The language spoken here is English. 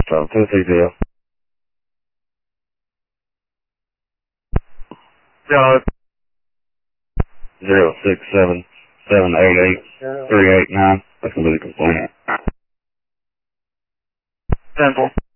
So, 260. Yo. 067788389. That's gonna be the complaint. Simple.